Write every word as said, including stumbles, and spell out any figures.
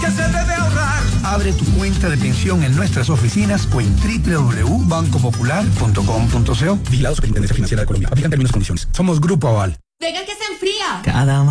que se debe ahorrar. Abre tu cuenta de pensión en nuestras oficinas o en doble u doble u doble u punto banco popular punto com punto co. Vigilado Superintendencia Financiera de Colombia. Aplican términos y condiciones. Somos Grupo Aval. Venga que se enfría. Cada